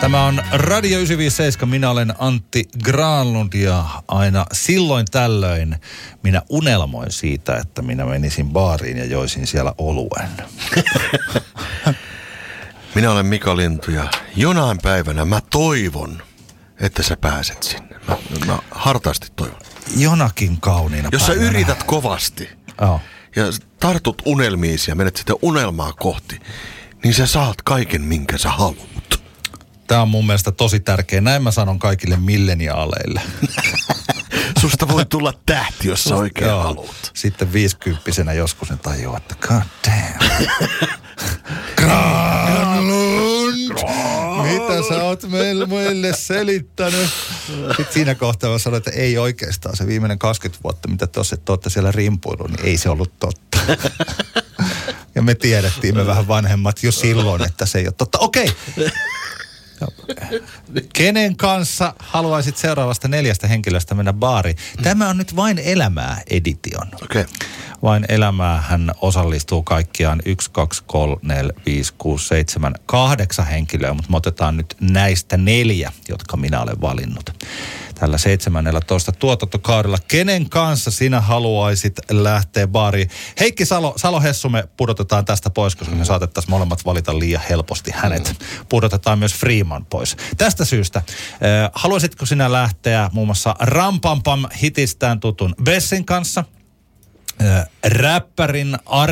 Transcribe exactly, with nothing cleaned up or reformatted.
Tämä on Radio yhdeksänsataaviisikymmentäseitsemän. Minä olen Antti Granlund ja aina silloin tällöin minä unelmoin siitä, että minä menisin baariin ja joisin siellä oluen. Minä olen Mika Lintu ja jonain päivänä mä toivon, että sä pääset sinne. Mä, mä hartaasti toivon. Jonakin kauniina Jos päivänä. sä yrität kovasti oh. ja tartut unelmiisi ja menet sitä unelmaa kohti, niin sä saat kaiken, minkä sä haluat. Tämä on mun mielestä tosi tärkeä. Näin mä sanon kaikille milleniaaleille. Susta voi tulla tähti, jos sä oikein Joo. haluat. Sitten viisikymppisenä joskus ne tajuaa, että god damn. Granlund! Mitä sä oot meille, meille selittänyt? Sitten siinä kohtaa mä sanoin, että ei oikeastaan se viimeinen kaksikymmentä vuotta, mitä te olette siellä rimpuillut, niin ei se ollut totta. Ja me tiedettiin, me vähän vanhemmat jo silloin, että se ei ole totta. Okei. Kenen kanssa haluaisit seuraavasta neljästä henkilöstä mennä baariin? Tämä on nyt Vain elämää edition. Okei. Okay. Vain elämää hän osallistuu kaikkiaan yksi, kaksi, kolme, neljä, viisi, kuusi, seitsemän, kahdeksan henkilöä, mutta me otetaan nyt näistä neljä, jotka minä olen valinnut. Tällä seitsemännellätoista tuotantokaudella. Kenen kanssa sinä haluaisit lähteä baariin? Heikki Salo, Salo Hessu me pudotetaan tästä pois, koska me saatettaisiin molemmat valita liian helposti hänet. Pudotetaan myös Freeman pois. Tästä syystä, äh, haluaisitko sinä lähteä muun muassa Rampampam hitistään tutun Bessin kanssa? Äh, räppärin